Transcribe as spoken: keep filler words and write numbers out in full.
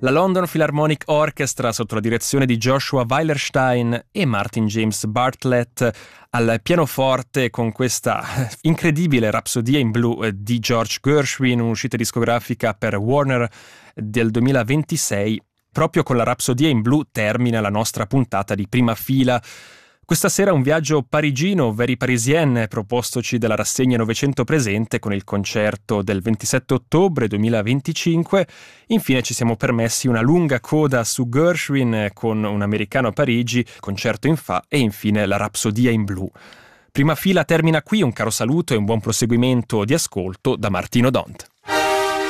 La London Philharmonic Orchestra sotto la direzione di Joshua Weilerstein e Martin James Bartlett al pianoforte con questa incredibile Rapsodia in blu di George Gershwin, un'uscita discografica per Warner del duemilaventisei. Proprio con la Rapsodia in blu termina la nostra puntata di Prima Fila. Questa sera un viaggio parigino, very parisienne, propostoci dalla rassegna Novecento Presente con il concerto del ventisette ottobre duemilaventicinque. Infine ci siamo permessi una lunga coda su Gershwin con un americano a Parigi, concerto in fa e infine la Rapsodia in blu. Prima Fila termina qui, un caro saluto e un buon proseguimento di ascolto da Martino Dont.